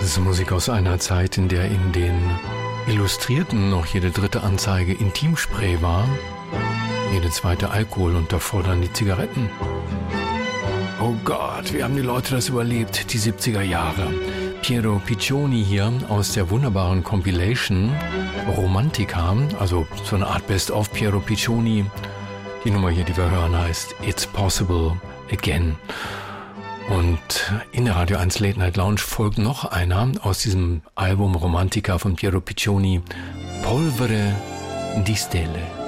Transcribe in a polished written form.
Das ist Musik aus einer Zeit, in der in den Illustrierten noch jede dritte Anzeige Intimspray war, jede zweite Alkohol und davor dann die Zigaretten. Oh Gott, wie haben die Leute das überlebt, die 70er Jahre? Piero Piccioni hier aus der wunderbaren Compilation Romantica, also so eine Art Best-of Piero Piccioni. Die Nummer hier, die wir hören, heißt It's Possible Again. Und in der Radio 1 Late Night Lounge folgt noch einer aus diesem Album Romantica von Piero Piccioni, Polvere di Stelle.